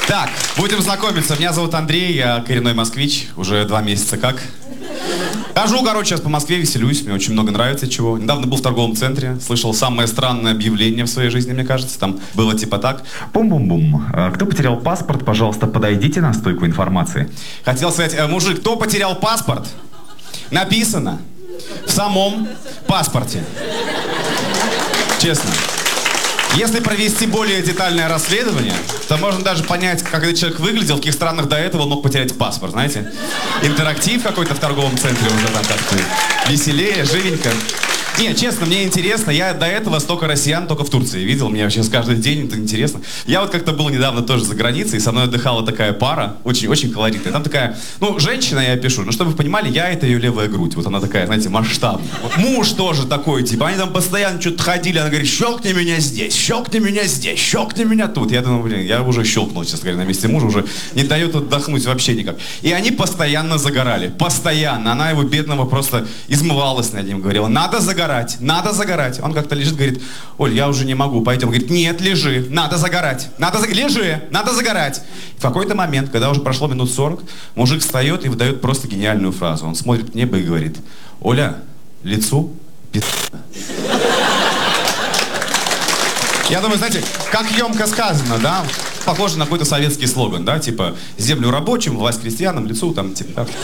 Так, будем знакомиться. Меня зовут Андрей, я коренной москвич. Уже 2 месяца как. Хожу, короче, сейчас по Москве веселюсь. Мне очень много нравится чего. Недавно был в торговом центре. Слышал самое странное объявление в своей жизни, мне кажется. Там было типа так. Бум-бум-бум. Кто потерял паспорт, пожалуйста, подойдите на стойку информации. Хотел сказать, мужик, кто потерял паспорт? Написано в самом паспорте. Честно. Если провести более детальное расследование, то можно даже понять, как этот человек выглядел, в каких странах до этого он мог потерять паспорт, знаете? Интерактив какой-то в торговом центре уже там как-то веселее, живенько. Не, честно, мне интересно. Я до этого столько россиян только в Турции видел. Мне вообще каждый день это интересно. Я вот как-то был недавно тоже за границей, и со мной отдыхала такая пара, очень колоритная. Там такая, женщина, я пишу, чтобы вы понимали, я — это ее левая грудь. Вот она такая, знаете, масштабная. Вот муж тоже такой, типа, они там постоянно что-то ходили, она говорит, щелкни меня здесь, щелкни меня здесь, щелкни меня тут. Я думаю, я уже щелкнул, честно говоря, на месте мужа, уже не дает отдохнуть вообще никак. И они постоянно загорали, постоянно. Она его бедного просто измывалась над ним, говорила, надо загорать. Надо загорать. Он как-то лежит, говорит, Оль, я уже не могу, пойдем. Говорит, нет, лежи, надо загорать. Лежи, надо загорать. В какой-то момент, когда уже прошло минут 40, мужик встает и выдает просто гениальную фразу. Он смотрит в небо и говорит, Оля, лицу пи***. Я думаю, знаете, как емко сказано, да? Похоже на какой-то советский слоган, да? Типа, землю рабочим, власть крестьянам, лицу там, типа, так.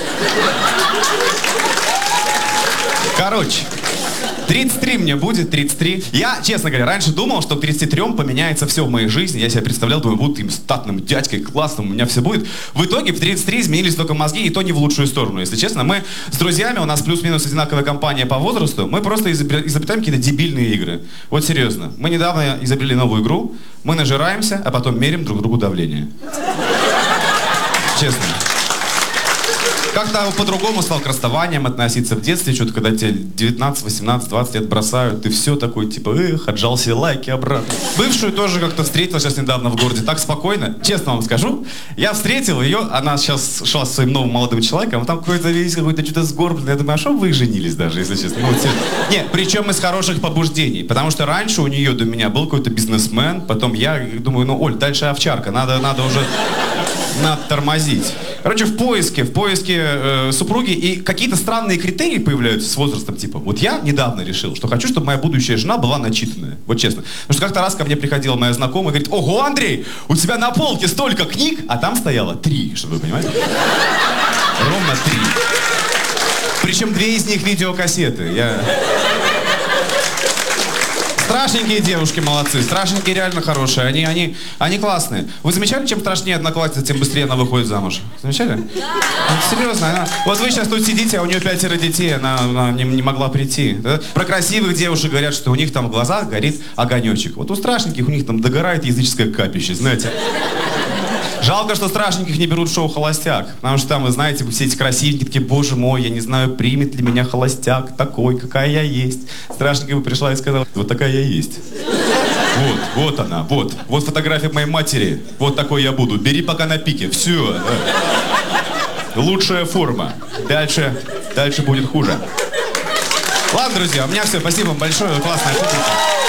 Короче, 33 мне будет, 33. Я, честно говоря, раньше думал, что к 33 поменяется все в моей жизни. Я себя представлял, думаю, буду им статным дядькой, классным, у меня все будет. В итоге в 33 изменились только мозги, и то не в лучшую сторону. Если честно, мы с друзьями, у нас плюс-минус одинаковая компания по возрасту, мы просто изобретаем какие-то дебильные игры. Вот серьезно. Мы недавно изобрели новую игру, мы нажираемся, а потом мерим друг другу давление. Честно. Как-то по-другому стал к расставаниям относиться в детстве, что-то когда тебе 19, 18, 20 лет бросают, ты все такой, типа, отжал себе лайки обратно. Бывшую тоже как-то встретил сейчас недавно в городе, так спокойно, честно вам скажу. Я встретил ее, она сейчас шла со своим новым молодым человеком, там какой-то весь какой-то что-то сгорбленный. Я думаю, а что вы женились даже, если честно? Нет, причем из хороших побуждений, потому что раньше у нее до меня был какой-то бизнесмен, потом я думаю, Оль, дальше овчарка, надо уже тормозить. Короче, в поиске супруги, и какие-то странные критерии появляются с возрастом, типа, вот я недавно решил, что хочу, чтобы моя будущая жена была начитанная, вот честно. Потому что как-то раз ко мне приходила моя знакомая и говорит, ого, Андрей, у тебя на полке столько книг, а там стояло 3, чтобы вы понимали. Ровно 3. Причем 2 из них видеокассеты. Страшненькие девушки молодцы, страшненькие реально хорошие, они классные. Вы замечали, чем страшнее одноклассница, тем быстрее она выходит замуж? Замечали? Да. Серьезно, вот вы сейчас тут сидите, а у нее 5 детей, она не могла прийти. Да? Про красивых девушек говорят, что у них там в глазах горит огонечек. Вот у страшненьких у них там догорает языческое капище, знаете. Жалко, что страшненьких не берут в шоу «Холостяк». Потому что там, вы знаете, все эти красивенькие такие, боже мой, я не знаю, примет ли меня холостяк такой, какая я есть. Страшненькая бы пришла и сказала, вот такая я есть. Вот она, вот фотография моей матери. Вот такой я буду. Бери пока на пике. Все. Лучшая форма. Дальше будет хуже. Ладно, друзья, у меня все. Спасибо вам большое. Классная публика.